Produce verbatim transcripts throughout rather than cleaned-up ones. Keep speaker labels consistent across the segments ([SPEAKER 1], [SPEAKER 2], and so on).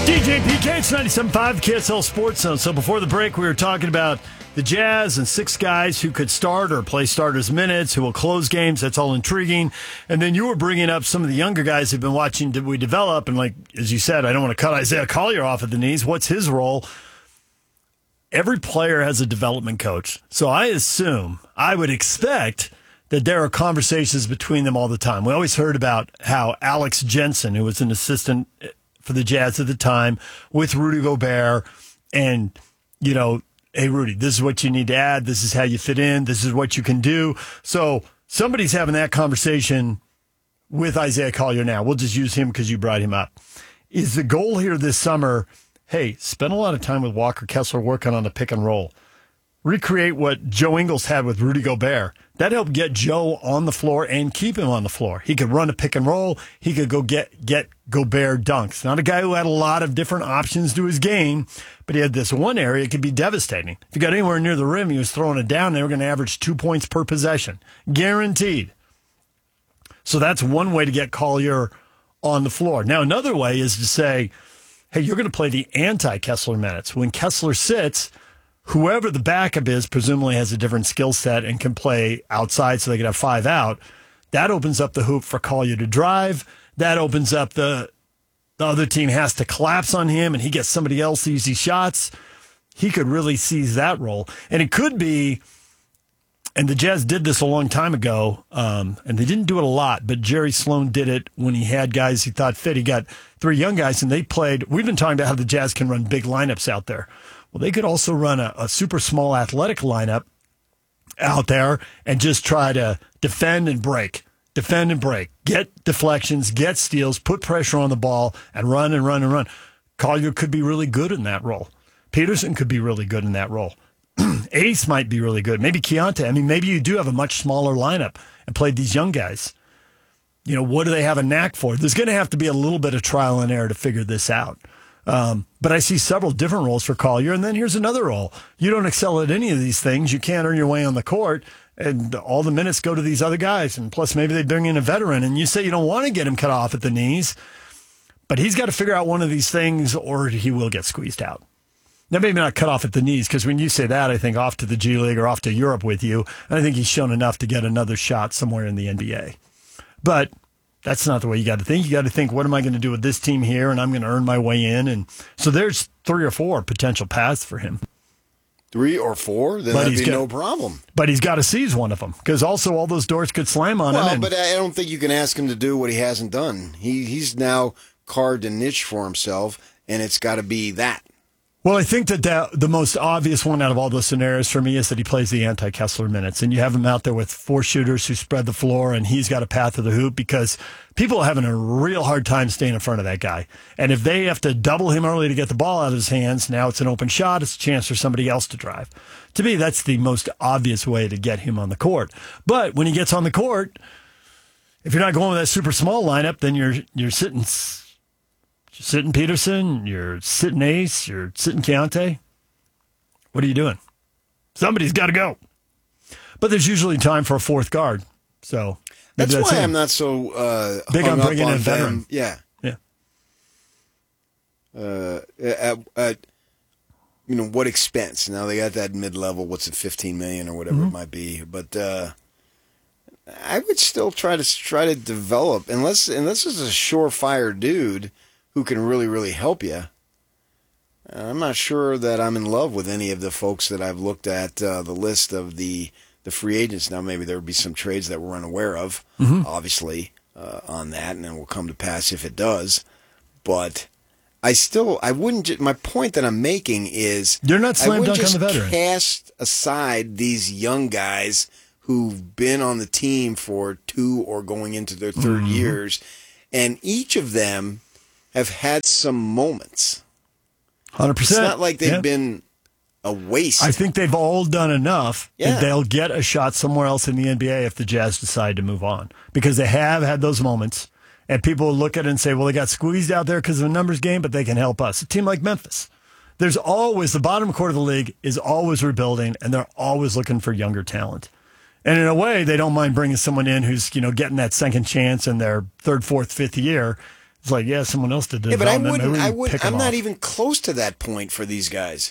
[SPEAKER 1] D J P K, it's ninety-seven point five K S L Sports Zone. So before the break, we were talking about the Jazz and six guys who could start or play starters minutes, who will close games. That's all intriguing. And then you were bringing up some of the younger guys who've been watching we develop. And like, as you said, I don't want to cut Isaiah Collier off at the knees. What's his role? Every player has a development coach. So I assume, I would expect that there are conversations between them all the time. We always heard about how Alex Jensen, who was an assistant for the Jazz at the time, with Rudy Gobert, and, you know, hey, Rudy, this is what you need to add. This is how you fit in. This is what you can do. So somebody's having that conversation with Isaiah Collier now. We'll just use him because you brought him up. Is the goal here this summer, hey, spend a lot of time with Walker Kessler working on the pick and roll. Recreate what Joe Ingles had with Rudy Gobert. That helped get Joe on the floor and keep him on the floor. He could run a pick and roll. He could go get, get Gobert dunks. Not a guy who had a lot of different options to his game, but he had this one area it could be devastating. If he got anywhere near the rim, he was throwing it down. They were going to average two points per possession. Guaranteed. So that's one way to get Collier on the floor. Now, another way is to say, hey, you're going to play the anti-Kessler minutes. When Kessler sits, whoever the backup is presumably has a different skill set and can play outside so they can have five out. That opens up the hoop for Collier to drive. That opens up the the other team has to collapse on him and he gets somebody else easy shots. He could really seize that role. And it could be, and the Jazz did this a long time ago, um, and they didn't do it a lot, but Jerry Sloan did it when he had guys he thought fit. He got three young guys and they played. We've been talking about how the Jazz can run big lineups out there. Well, they could also run a, a super small athletic lineup out there and just try to defend and break, defend and break, get deflections, get steals, put pressure on the ball, and run and run and run. Collier could be really good in that role. Peterson could be really good in that role. Ace might be really good. Maybe Keontae. I mean, maybe you do have a much smaller lineup and played these young guys. You know, what do they have a knack for? There's going to have to be a little bit of trial and error to figure this out. Um, but I see several different roles for Collier. And then here's another role. You don't excel at any of these things. You can't earn your way on the court. And all the minutes go to these other guys. And plus, maybe they bring in a veteran. And you say you don't want to get him cut off at the knees. But he's got to figure out one of these things or he will get squeezed out. Now, maybe not cut off at the knees, because when you say that, I think off to the G League or off to Europe with you. And I think he's shown enough to get another shot somewhere in the N B A. But that's not the way you got to think. You got to think, what am I going to do with this team here? And I'm going to earn my way in. And so there's three or four potential paths for him.
[SPEAKER 2] Three or four? Then
[SPEAKER 1] but
[SPEAKER 2] that'd be
[SPEAKER 1] got,
[SPEAKER 2] no problem.
[SPEAKER 1] But he's got to seize one of them, because also all those doors could slam on
[SPEAKER 2] well,
[SPEAKER 1] him. And,
[SPEAKER 2] but I don't think you can ask him to do what he hasn't done. He He's now carved a niche for himself, and it's got to be that.
[SPEAKER 1] Well, I think that, that the most obvious one out of all those scenarios for me is that he plays the anti-Kessler minutes. And you have him out there with four shooters who spread the floor, and he's got a path to the hoop, because people are having a real hard time staying in front of that guy. And if they have to double him early to get the ball out of his hands, now it's an open shot. It's a chance for somebody else to drive. To me, that's the most obvious way to get him on the court. But when he gets on the court, if you're not going with that super small lineup, then you're you're sitting... You're sitting Peterson, you're sitting Ace, you're sitting Keontae. What are you doing? Somebody's got to go. But there's usually time for a fourth guard. So
[SPEAKER 2] That's,
[SPEAKER 1] that's
[SPEAKER 2] why
[SPEAKER 1] him.
[SPEAKER 2] I'm not so uh,
[SPEAKER 1] big on bringing
[SPEAKER 2] on
[SPEAKER 1] in a veteran.
[SPEAKER 2] Them. Yeah.
[SPEAKER 1] Yeah.
[SPEAKER 2] Uh, at, at, you know, what expense? Now they got that mid-level, what's it, fifteen million dollars or whatever mm-hmm. it might be. But uh, I would still try to try to develop, unless unless it's a surefire dude who can really, really help you. I'm not sure that I'm in love with any of the folks that I've looked at uh, the list of the, the free agents. Now, maybe there would be some trades that we're unaware of, mm-hmm. obviously, uh, on that, and it will come to pass if it does. But I still, I wouldn't, ju- my point that I'm making is,
[SPEAKER 1] you're not slam dunk on the veteran.
[SPEAKER 2] I wouldn't just cast aside these young guys who've been on the team for two or going into their third mm-hmm. years, and each of them have had some moments.
[SPEAKER 1] one hundred percent.
[SPEAKER 2] It's not like they've
[SPEAKER 1] yeah.
[SPEAKER 2] been a waste.
[SPEAKER 1] I think they've all done enough
[SPEAKER 2] yeah.
[SPEAKER 1] that they'll get a shot somewhere else in the N B A if the Jazz decide to move on. Because they have had those moments, and people will look at it and say, well, they got squeezed out there because of a numbers game, but they can help us. A team like Memphis. There's always, the bottom quarter of the league is always rebuilding, and they're always looking for younger talent. And in a way, they don't mind bringing someone in who's, you know, getting that second chance in their third, fourth, fifth year. It's like, yeah, someone else did the
[SPEAKER 2] Yeah, but I
[SPEAKER 1] development.
[SPEAKER 2] wouldn't.
[SPEAKER 1] Maybe we
[SPEAKER 2] I would.
[SPEAKER 1] pick 'em
[SPEAKER 2] I'm not
[SPEAKER 1] off.
[SPEAKER 2] even close to that point for these guys.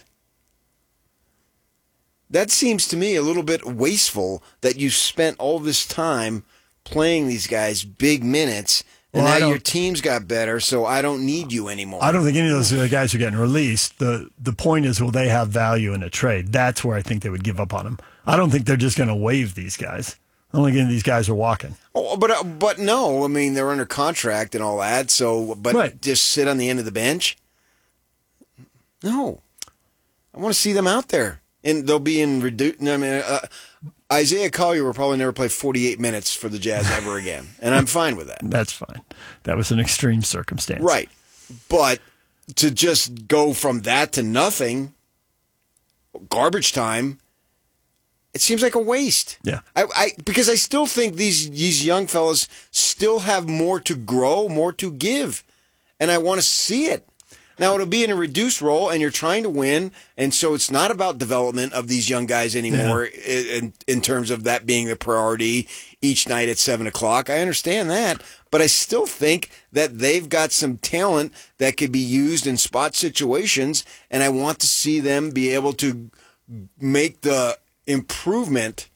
[SPEAKER 2] That seems to me a little bit wasteful that you spent all this time playing these guys big minutes, and
[SPEAKER 1] Well, I
[SPEAKER 2] now
[SPEAKER 1] don't-
[SPEAKER 2] your team's got better, so I don't need you anymore.
[SPEAKER 1] I don't think any of those uh, guys are getting released. The the point is, will they have value in a trade? That's where I think they would give up on them. I don't think they're just going to waive these guys. I don't think any of these guys are walking.
[SPEAKER 2] Oh, but uh, but no, I mean they're under contract and all that. So, but
[SPEAKER 1] Right.
[SPEAKER 2] just sit on the end of the bench. No, I want to see them out there, and they'll be in reduced. I mean, uh, Isaiah Collier will probably never play forty-eight minutes for the Jazz ever again, and I'm fine with that.
[SPEAKER 1] That's fine. That was an extreme circumstance.
[SPEAKER 2] Right, but to just go from that to nothing, garbage time. It seems like a waste.
[SPEAKER 1] Yeah.
[SPEAKER 2] I, I because I still think these these young fellas still have more to grow, more to give, and I want to see it. Now it'll be in a reduced role, and you're trying to win, and so it's not about development of these young guys anymore. In, in in terms of that being the priority each night at seven o'clock, I understand that, but I still think that they've got some talent that could be used in spot situations, and I want to see them be able to make the improvement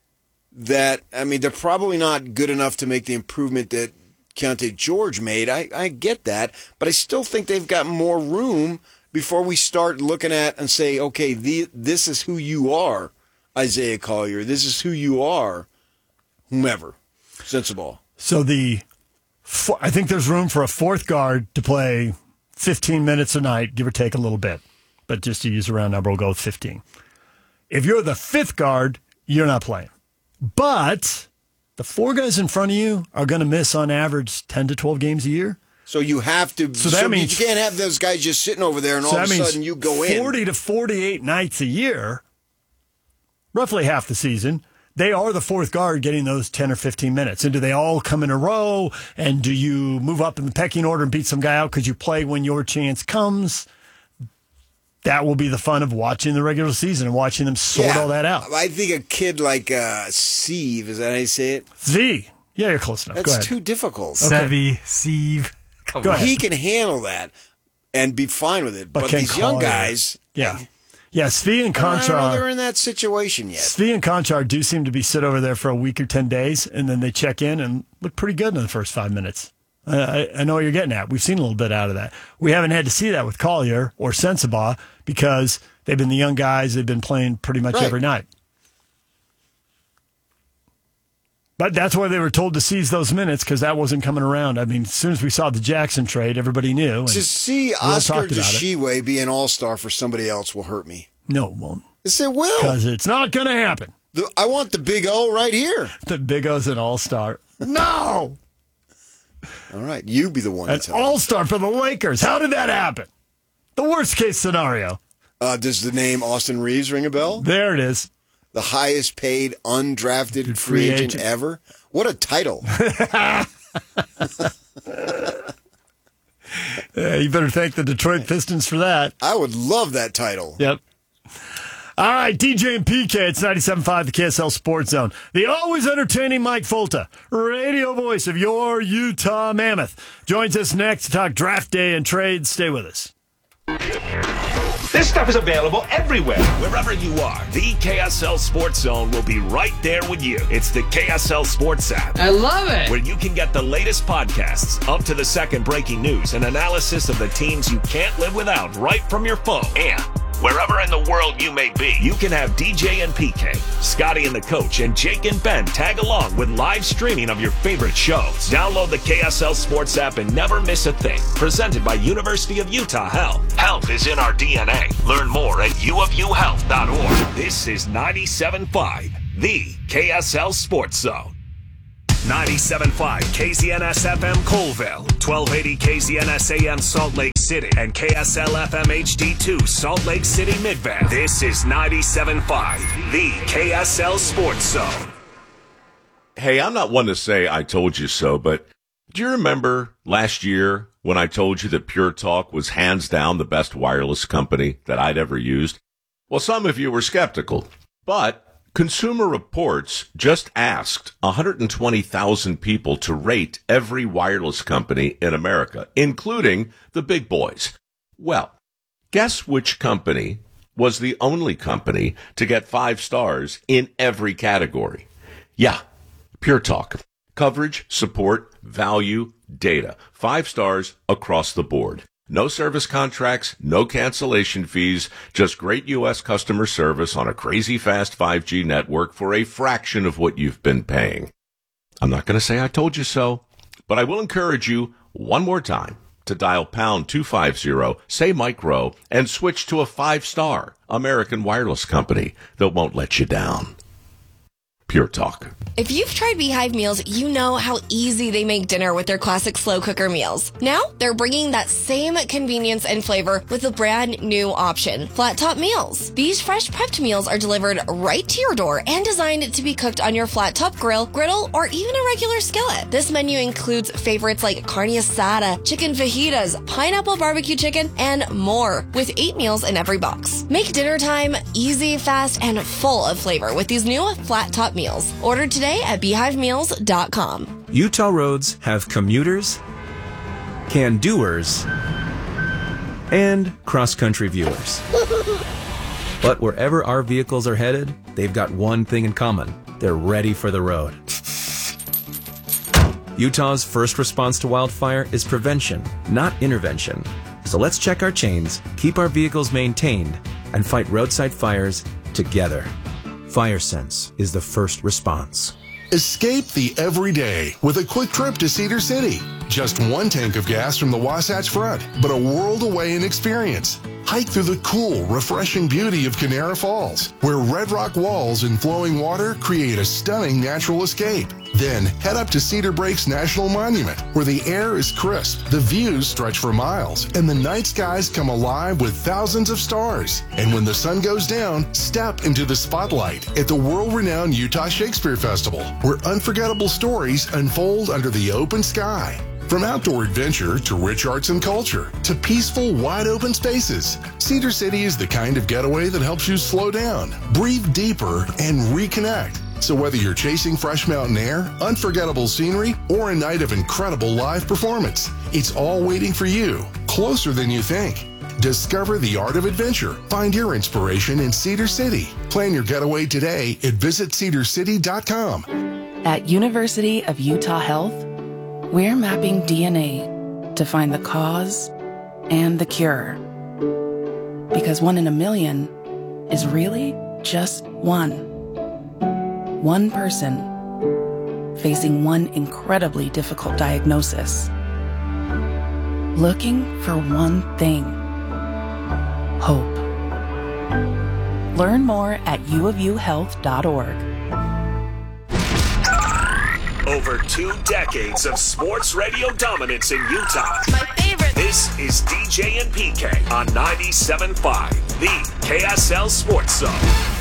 [SPEAKER 2] that, I mean, they're probably not good enough to make the improvement that Keontae George made. I, I get that, but I still think they've got more room before we start looking at and say, okay, the, this is who you are, Isaiah Collier. This is who you are, whomever. Sensible.
[SPEAKER 1] So the, fo- I think there's room for a fourth guard to play fifteen minutes a night, give or take a little bit. But just to use a round number, we'll go with fifteen. If you're the fifth guard, you're not playing. But the four guys in front of you are going to miss on average ten to twelve games a year.
[SPEAKER 2] So you have to.
[SPEAKER 1] So that
[SPEAKER 2] so
[SPEAKER 1] means-
[SPEAKER 2] you can't have those guys just sitting over there and all
[SPEAKER 1] So
[SPEAKER 2] of
[SPEAKER 1] that
[SPEAKER 2] a
[SPEAKER 1] means
[SPEAKER 2] sudden you go in.
[SPEAKER 1] forty to forty-eight nights a year, roughly half the season. They are the fourth guard getting those ten or fifteen minutes. And do they all come in a row? And do you move up in the pecking order and beat some guy out because you play when your chance comes? That will be the fun of watching the regular season and watching them sort
[SPEAKER 2] Yeah.
[SPEAKER 1] all that out.
[SPEAKER 2] I think a kid like uh, Steve, is that how you say it?
[SPEAKER 1] Z. Yeah, you're close enough. Go
[SPEAKER 2] That's
[SPEAKER 1] ahead.
[SPEAKER 2] too difficult.
[SPEAKER 3] Sevi, Steve. Come
[SPEAKER 1] Go
[SPEAKER 3] on.
[SPEAKER 1] ahead.
[SPEAKER 2] He can handle that and be fine with it.
[SPEAKER 1] But
[SPEAKER 2] But,
[SPEAKER 1] can
[SPEAKER 2] these young
[SPEAKER 1] Collier-
[SPEAKER 2] guys,
[SPEAKER 1] Yeah. Yeah, Svi and
[SPEAKER 2] I don't know they're
[SPEAKER 1] Conchar.
[SPEAKER 2] in that situation yet.
[SPEAKER 1] Svi and Conchar do seem to be sit over there for a week or ten days, and then they check in and look pretty good in the first five minutes. I, I, I know what you're getting at. We've seen a little bit out of that. We haven't had to see that with Collier or Sensabaugh because they've been the young guys. They've been playing pretty much
[SPEAKER 2] Right.
[SPEAKER 1] every night. But that's why they were told to seize those minutes because that wasn't coming around. I mean, as soon as we saw the Jackson trade, everybody knew. And
[SPEAKER 2] To see
[SPEAKER 1] all
[SPEAKER 2] Oscar
[SPEAKER 1] talked about it.
[SPEAKER 2] Deshiwe be an all-star for somebody else will hurt me.
[SPEAKER 1] no, it won't.
[SPEAKER 2] Yes, it will.
[SPEAKER 1] Because it's not going to happen.
[SPEAKER 2] The- I want the big O right here.
[SPEAKER 1] The Big O's an all-star. No!
[SPEAKER 2] All right, you be the one
[SPEAKER 1] An
[SPEAKER 2] to tell me.
[SPEAKER 1] all-star for the Lakers. How did that happen? The worst-case scenario.
[SPEAKER 2] Uh, does the name Austin Reeves ring a bell?
[SPEAKER 1] There it is.
[SPEAKER 2] The highest paid undrafted free,
[SPEAKER 1] Free
[SPEAKER 2] agent,
[SPEAKER 1] agent.
[SPEAKER 2] ever? What a title.
[SPEAKER 1] Uh, you better thank the Detroit Pistons for that.
[SPEAKER 2] I would love that title.
[SPEAKER 1] Yep. All right, D J and P K, it's ninety-seven point five, the K S L Sports Zone. The always entertaining Mike Folta, radio voice of your Utah Mammoth, joins us next to talk draft day and trades. Stay with us.
[SPEAKER 4] This stuff is available everywhere. Wherever you are, the K S L Sports Zone will be right there with you. It's the K S L Sports app,
[SPEAKER 5] I love it.
[SPEAKER 4] where you can get the latest podcasts, up to the second breaking news, and analysis of the teams you can't live without right from your phone. And wherever in the world you may be, you can have D J and P K, Scotty and the Coach, and Jake and Ben tag along with live streaming of your favorite shows. Download the K S L Sports app and never miss a thing. Presented by University of Utah Health. Health is in our D N A. Learn more at u of u health dot org. This is ninety-seven point five, the K S L Sports Zone. ninety-seven point five K Z N S F M Colville, twelve eighty K Z N S A M Salt Lake City, and K S L F M H D two Salt Lake City Midvale. This is ninety-seven point five, the K S L Sports Zone.
[SPEAKER 6] Hey, I'm not one to say I told you so, but do you remember last year when I told you that Pure Talk was hands down the best wireless company that I'd ever used? Well, some of you were skeptical, but Consumer Reports just asked one hundred twenty thousand people to rate every wireless company in America, including the big boys. Well, guess which company was the only company to get five stars in every category? Yeah, Pure Talk. Coverage, support, value, data. Five stars across the board. No service contracts, no cancellation fees, just great U S customer service on a crazy fast five G network for a fraction of what you've been paying. I'm not going to say I told you so, but I will encourage you one more time to dial pound two fifty, say Mike Rowe, and switch to a five-star American wireless company that won't let you down. Pure Talk.
[SPEAKER 5] If you've tried Beehive meals, you know how easy they make dinner with their classic slow cooker meals. Now, they're bringing that same convenience and flavor with a brand new option, Flat Top Meals. These fresh prepped meals are delivered right to your door and designed to be cooked on your flat top grill, griddle, or even a regular skillet. This menu includes favorites like carne asada, chicken fajitas, pineapple barbecue chicken, and more, with eight meals in every box. Make dinner time easy, fast, and full of flavor with these new Flat Top Meals. Order today at beehive meals dot com.
[SPEAKER 7] Utah roads have commuters, can-doers, and cross-country viewers. But wherever our vehicles are headed, they've got one thing in common. They're ready for the road. Utah's first response to wildfire is prevention, not intervention. So let's check our chains, keep our vehicles maintained, and fight roadside fires together. FireSense is the first response.
[SPEAKER 8] Escape the everyday with a quick trip to Cedar City. Just one tank of gas from the Wasatch Front, but a world away in experience. Hike through the cool, refreshing beauty of Canara Falls, where red rock walls and flowing water create a stunning natural escape. Then head up to Cedar Breaks National Monument, where the air is crisp, the views stretch for miles, and the night skies come alive with thousands of stars. And when the sun goes down, step into the spotlight at the world-renowned Utah Shakespeare Festival, where unforgettable stories unfold under the open sky. From outdoor adventure to rich arts and culture to peaceful, wide-open spaces, Cedar City is the kind of getaway that helps you slow down, breathe deeper, and reconnect. So whether you're chasing fresh mountain air, unforgettable scenery, or a night of incredible live performance, it's all waiting for you, closer than you think. Discover the art of adventure. Find your inspiration in Cedar City. Plan your getaway today at visit cedar city dot com.
[SPEAKER 9] At University of Utah Health, we're mapping D N A to find the cause and the cure. Because one in a million is really just one. One person facing one incredibly difficult diagnosis. Looking for one thing. Hope. Learn more at u of u health dot org.
[SPEAKER 4] Over two decades of sports radio dominance in Utah.
[SPEAKER 5] My favorite.
[SPEAKER 4] This is D J and P K on ninety-seven point five, the K S L Sports Zone.